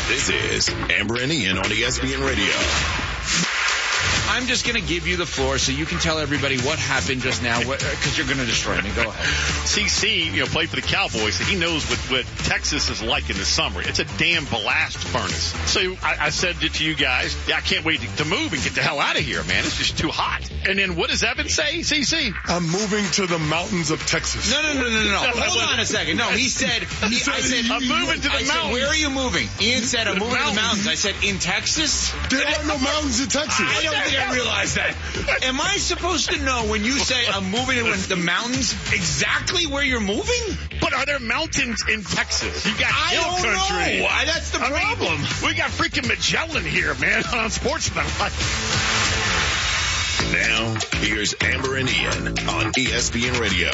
This is Amber and Ian on ESPN Radio. I'm just going to give you the floor so you can tell everybody what happened just now, because you're going to destroy me. Go ahead. CC, played for the Cowboys, so he knows what Texas is like in the summer. It's a damn blast furnace. So I said to you guys, I can't wait to move and get the hell out of here, man. It's just too hot. And then what does Evan say, CC? I'm moving to the mountains of Texas. No. Hold on a second. No, he said, I said, I'm moving to the mountains. Where are you moving? Ian said, I'm moving to the mountains. I said, in Texas? There are no mountains in Texas. I don't think I realized that. Am I supposed to know when you say I'm moving to the mountains exactly where you're moving? But are there mountains in Texas? You got hill country. Know. That's the problem. We got freaking Magellan here, man, on Sportsman. Now, here's Amber and Ian on ESPN Radio.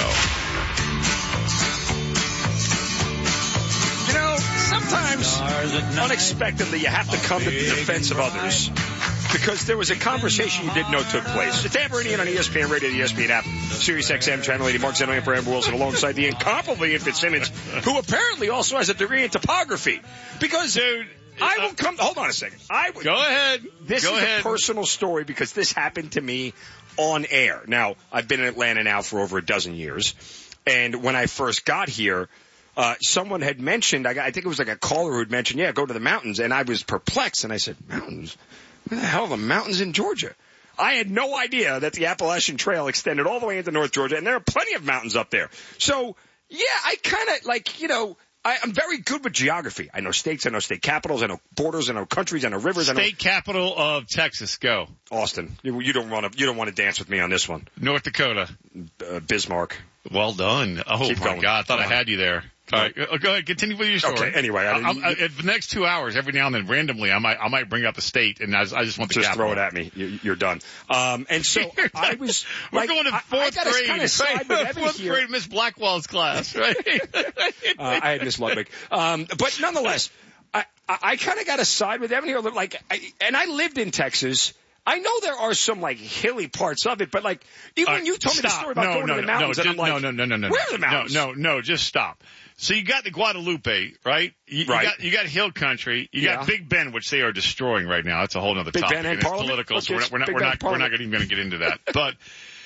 Sometimes, unexpectedly, you have to come to the defense of others because there was a conversation you didn't know took place. It's Amber and Ian on ESPN Radio, the ESPN app, Sirius XM, Channel 80, Mark Zeno, and for Amber Wilson, alongside the incomparable Ian Fitzsimmons, who apparently also has a degree in topography. Because, dude, I will come. Hold on a second. Go ahead. This is a personal story because this happened to me on air. Now, I've been in Atlanta now for over a dozen years, and when I first got here, someone had mentioned, I think it was like a caller who had mentioned, go to the mountains, and I was perplexed, and I said, mountains? Where the hell are the mountains in Georgia? I had no idea that the Appalachian Trail extended all the way into North Georgia, and there are plenty of mountains up there. So, I kind of, I'm very good with geography. I know states, I know state capitals, I know borders, I know countries, I know rivers. State capital of Texas, go. Austin. You don't want to dance with me on this one. North Dakota. Bismarck. Well done. Oh, Keep my going. God. I thought I had you there. All right, go ahead. Continue with your story. Okay. Anyway, the next 2 hours, every now and then, randomly, I might bring up a state, and I just want the just capital. throw it at me. You're done. And so I was. We're going to fourth grade. Kind of side with Evan fourth here. grade, Miss Blackwell's class, right? I had Miss Ludwig, but nonetheless, I kind of got to side with Evan here. And I lived in Texas. I know there are some hilly parts of it, but even when you told me the story about going to the mountains, and I'm like, no, where are the mountains? No, just stop. So you got the Guadalupe, right? You got hill country. You got Big Bend, which they are destroying right now. That's a whole other topic. Big Bend and it's Parliament? political, so we're not even going to get into that. But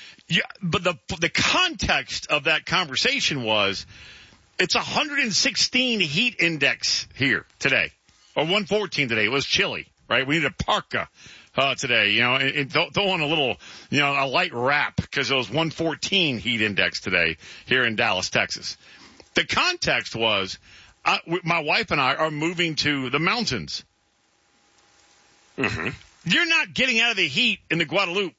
the context of that conversation was it's 116 heat index here today, or 114 today. It was chilly, right? We need a parka. Today, and throw on a little, a light wrap because it was 114 heat index today here in Dallas, Texas. The context was, my wife and I are moving to the mountains. Mm-hmm. You're not getting out of the heat in the Guadalupe.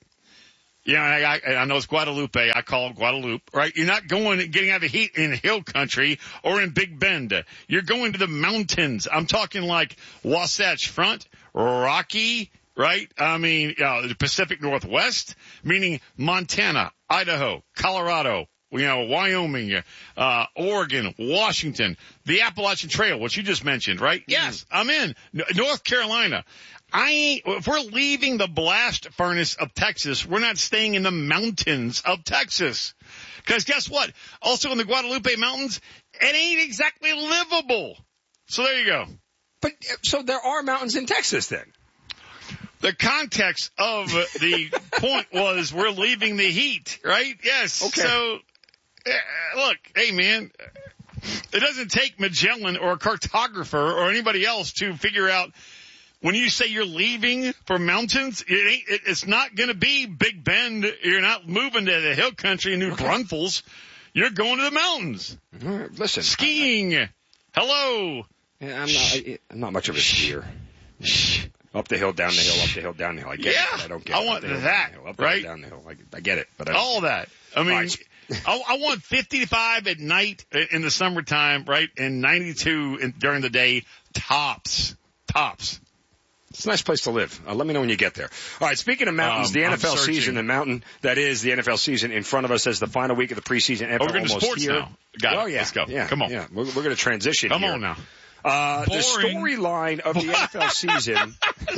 I know it's Guadalupe. I call it Guadalupe, right? You're not getting out of the heat in hill country or in Big Bend. You're going to the mountains. I'm talking like Wasatch Front, Rocky, right? I mean, the Pacific Northwest, meaning Montana, Idaho, Colorado, Wyoming, Oregon, Washington, the Appalachian Trail, which you just mentioned, right? Yes, I'm in. North Carolina. If we're leaving the blast furnace of Texas, we're not staying in the mountains of Texas. Because guess what? Also in the Guadalupe Mountains, it ain't exactly livable. So there you go. But, so there are mountains in Texas then? The context of the point was we're leaving the heat, right? Yes. Okay. So, look, hey, man, it doesn't take Magellan or a cartographer or anybody else to figure out when you say you're leaving for mountains, it's not going to be Big Bend. You're not moving to the hill country in New Braunfels. You're going to the mountains. All right, listen. Skiing. Hello. Yeah, I'm not much of a skier. Up the hill, down the hill, up the hill, down the hill. I get it, but I don't get it. I want that, right? Down the hill. I get it, but all that. I mean, I want 55 at night in the summertime, right? And 92 during the day. Tops. It's a nice place to live. Let me know when you get there. All right, speaking of mountains, the NFL season, the mountain that is the NFL season in front of us as the final week of the preseason. We're going to sports here. now. Got it. Oh, yeah. Let's go. Yeah, come on. Yeah, we're going to transition Come here. on now. The storyline of the NFL season.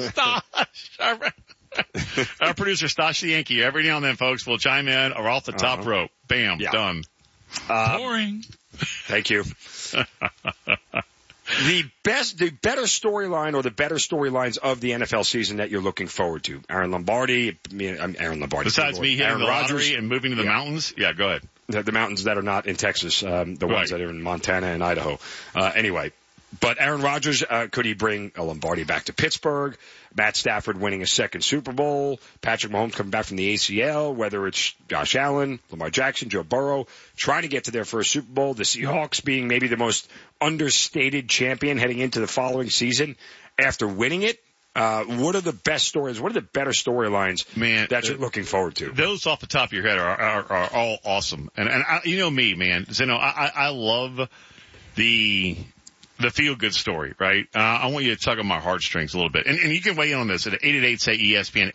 Our producer, Stosh the Yankee, every now and then, folks, will chime in or off the top rope. Bam, done. Boring. Thank you. The better storyline or the better storylines of the NFL season that you're looking forward to. Aaron Lombardi. Besides me hitting the lottery and moving to the mountains? Yeah, go ahead. The mountains that are not in Texas, the ones that are in Montana and Idaho. Anyway. But Aaron Rodgers, could he bring Lombardi back to Pittsburgh? Matt Stafford winning a second Super Bowl? Patrick Mahomes coming back from the ACL? Whether it's Josh Allen, Lamar Jackson, Joe Burrow, trying to get to their first Super Bowl. The Seahawks being maybe the most understated champion heading into the following season after winning it. What are the best stories? What are the better storylines that you're looking forward to? Those off the top of your head are all awesome. And you know me, man. Zeno, I love the feel-good story, right? I want you to tug on my heartstrings a little bit. And you can weigh in on this at 888-SAY-ESPN,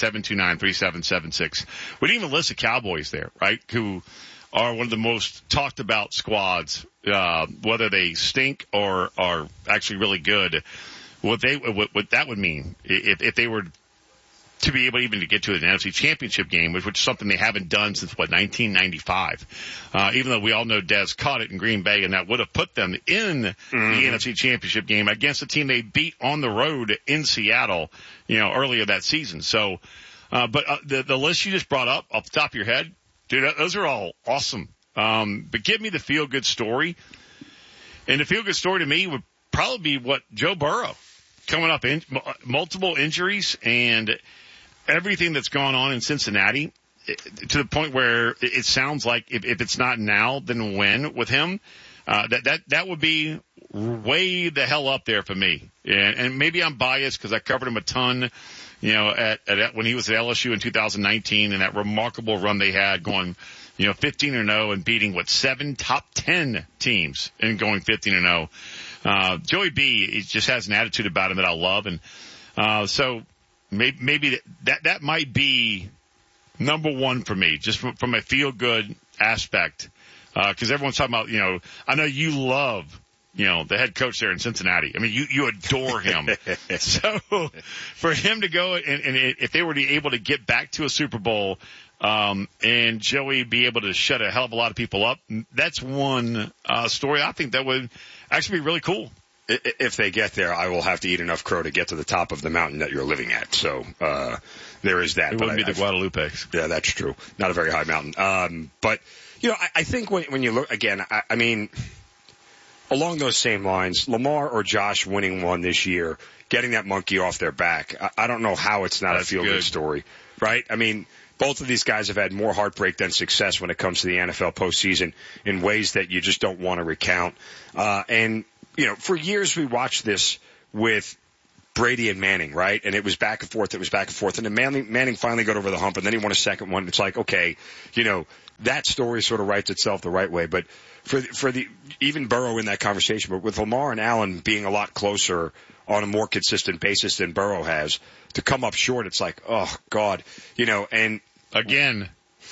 888-729-3776. We didn't even list the Cowboys there, right, who are one of the most talked-about squads, whether they stink or are actually really good. What that would mean if they were to be able even to get to an NFC Championship game, which is something they haven't done since, 1995. Even though we all know Dez caught it in Green Bay, and that would have put them in the NFC Championship game against a team they beat on the road in Seattle, earlier that season. So, but the list you just brought up off the top of your head, dude, those are all awesome. But give me the feel-good story. And the feel-good story to me would probably be what Joe Burrow coming up in multiple injuries and everything that's gone on in Cincinnati, to the point where it sounds like if it's not now, then when with him, that would be way the hell up there for me. And maybe I'm biased because I covered him a ton, when he was at LSU in 2019 and that remarkable run they had going, 15-0 and beating 7 top 10 teams and going 15-0. Joey B, he just has an attitude about him that I love. And, so maybe that might be number one for me, just from a feel good aspect. Cause everyone's talking about, I know you love, the head coach there in Cincinnati. I mean, you adore him. So for him to go and if they were able to get back to a Super Bowl, and Joey be able to shut a hell of a lot of people up, that's one, story I think that would actually be really cool. If they get there, I will have to eat enough crow to get to the top of the mountain that you're living at. So, there is that. It wouldn't be the Guadalupe. Yeah, that's true. Not a very high mountain. But, I think when you look, again, I mean, along those same lines, Lamar or Josh winning one this year, getting that monkey off their back, I don't know how it's not a feel-good story, right? I mean, both of these guys have had more heartbreak than success when it comes to the NFL postseason in ways that you just don't want to recount. And, for years we watched this with Brady and Manning, right? And it was back and forth. And then Manning finally got over the hump, and then he won a second one. It's like, okay, that story sort of writes itself the right way. But for the even Burrow in that conversation, but with Lamar and Allen being a lot closer on a more consistent basis than Burrow has, to come up short, it's like, oh God, and again,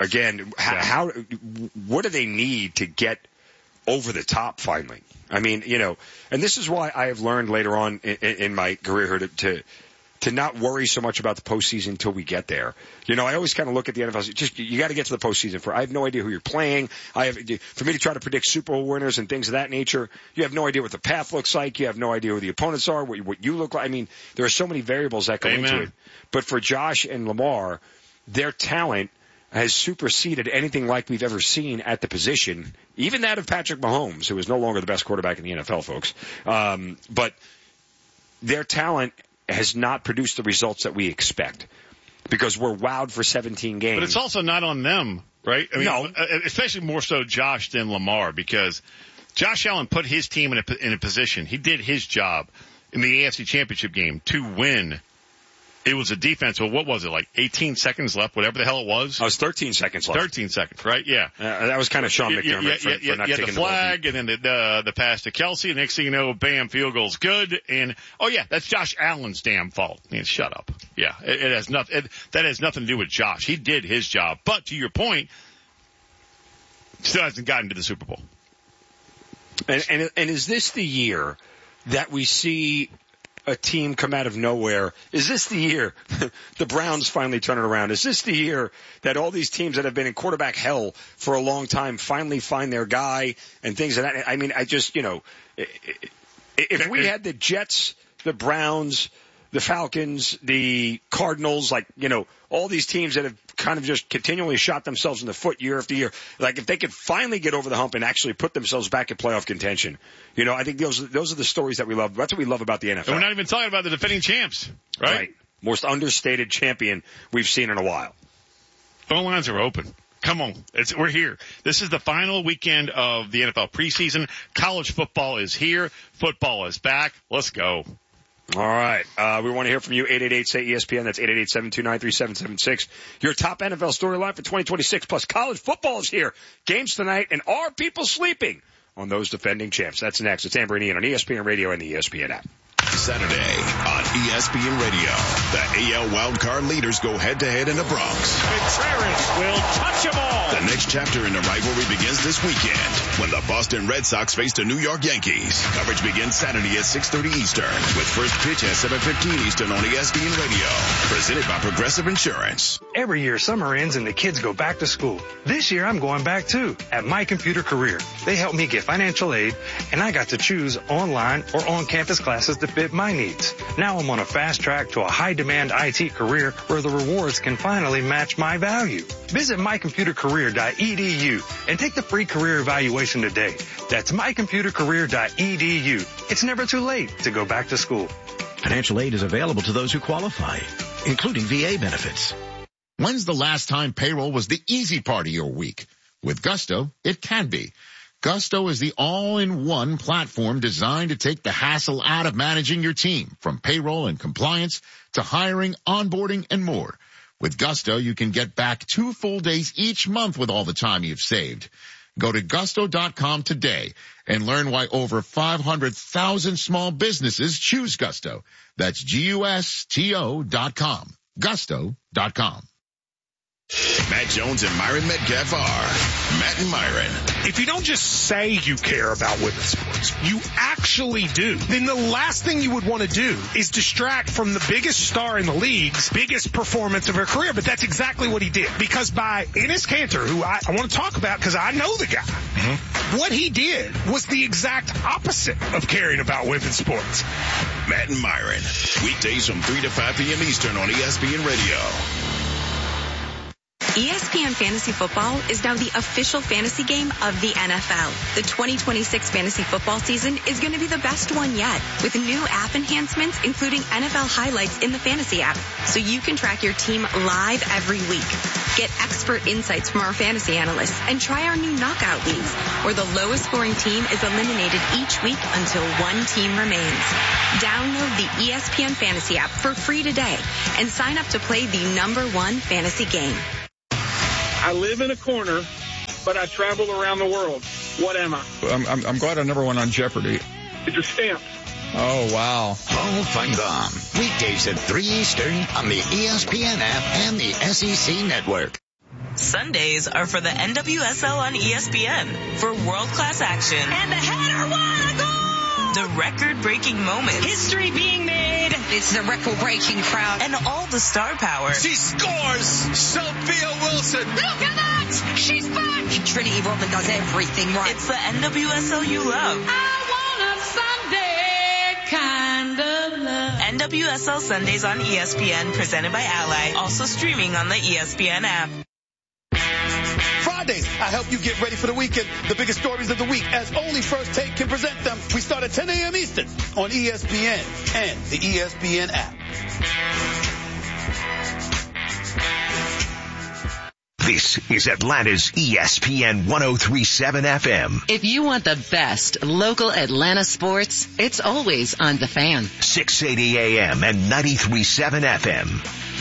how what do they need to get over the top finally? I mean, and this is why I have learned later on in my career here to not worry so much about the postseason until we get there. I always kind of look at the NFL. You got to get to the postseason. I have no idea who you're playing. For me to try to predict Super Bowl winners and things of that nature, you have no idea what the path looks like. You have no idea who the opponents are, what you look like. I mean, there are so many variables that go into it. But for Josh and Lamar, their talent has superseded anything like we've ever seen at the position, even that of Patrick Mahomes, who is no longer the best quarterback in the NFL, folks. But their talent has not produced the results that we expect because we're wowed for 17 games. But it's also not on them, right? I mean, no. Especially more so Josh than Lamar, because Josh Allen put his team in a position. He did his job in the AFC Championship game to win. It was a defense. Well, what was it, like 18 seconds left, whatever the hell it was? It was 13 seconds left. 13 seconds, right? Yeah. That was kind of Sean McDermott for not taking the flag, and then the pass to Kelsey. Next thing you know, bam, field goal's good. And, oh yeah, that's Josh Allen's damn fault. Man, shut up. Yeah, it has nothing, that has nothing to do with Josh. He did his job. But to your point, still hasn't gotten to the Super Bowl. And is this the year that we see a team come out of nowhere? Is this the year the Browns finally turn it around? Is this the year that all these teams that have been in quarterback hell for a long time finally find their guy and things like that? I mean, I just, it If we had the Jets, the Browns, the Falcons, the Cardinals, like, all these teams that have kind of just continually shot themselves in the foot year after year, like if they could finally get over the hump and actually put themselves back in playoff contention, I think those are the stories that we love. That's what we love about the NFL. And we're not even talking about the defending champs, right? Most understated champion we've seen in a while. Phone lines are open. Come on. We're here. This is the final weekend of the NFL preseason. College football is here. Football is back. Let's go. All right. We want to hear from you. 888-SAY-ESPN. That's 888-729-3776. Your top NFL storyline for 2026. Plus, college football is here. Games tonight. And are people sleeping on those defending champs? That's next. It's Amber and Ian on ESPN Radio and the ESPN app. Saturday on ESPN Radio, the AL wildcard leaders go head-to-head in the Bronx. Contreras will touch them all. The next chapter in the rivalry begins this weekend when the Boston Red Sox face the New York Yankees. Coverage begins Saturday at 6:30 Eastern with first pitch at 7:15 Eastern on ESPN Radio. Presented by Progressive Insurance. Every year, summer ends and the kids go back to school. This year, I'm going back too at My Computer Career. They helped me get financial aid, and I got to choose online or on-campus classes to fit my needs. Now I'm on a fast track to a high-demand IT career where the rewards can finally match my value. Visit mycomputercareer.edu and take the free career evaluation today. That's mycomputercareer.edu. It's never too late to go back to school. Financial aid is available to those who qualify, including VA benefits. When's the last time payroll was the easy part of your week? With Gusto, it can be. Gusto is the all-in-one platform designed to take the hassle out of managing your team, from payroll and compliance to hiring, onboarding, and more. With Gusto, you can get back 2 full days each month with all the time you've saved. Go to gusto.com today and learn why over 500,000 small businesses choose Gusto. That's GUSTO.com. Gusto.com. Matt Jones and Myron Metcalf are Matt and Myron. If you don't just say you care about women's sports, you actually do, then the last thing you would want to do is distract from the biggest star in the league's biggest performance of her career. But that's exactly what he did. Because by Enes Kanter, who I want to talk about because I know the guy, what he did was the exact opposite of caring about women's sports. Matt and Myron, weekdays from 3 to 5 p.m. Eastern on ESPN Radio. ESPN Fantasy Football is now the official fantasy game of the NFL. The 2026 fantasy football season is going to be the best one yet, with new app enhancements, including NFL highlights in the fantasy app, so you can track your team live every week. Get expert insights from our fantasy analysts and try our new knockout leagues, where the lowest scoring team is eliminated each week until one team remains. Download the ESPN Fantasy app for free today and sign up to play the #1 fantasy game. I live in a corner, but I travel around the world. What am I? I'm glad I never went on Jeopardy. It's a stamp. Oh, wow. Hall of Fame. Weekdays at 3 Eastern on the ESPN app and the SEC network. Sundays are for the NWSL on ESPN for world-class action. And the header, what a goal! The record-breaking moments. History being made. It's the record-breaking crowd. And all the star power. She scores! Sophia Wilson! Look at that! She's back! Trinity Rodman does everything right. It's the NWSL you love. I want a Sunday kind of love. NWSL Sundays on ESPN, presented by Ally. Also streaming on the ESPN app. Fridays, I help you get ready for the weekend. The biggest stories of the week, as only First Take can present them. We start at 10 a.m. Eastern on ESPN and the ESPN app. This is Atlanta's ESPN 103.7 FM. If you want the best local Atlanta sports, it's always on The Fan. 680 AM and 93.7 FM.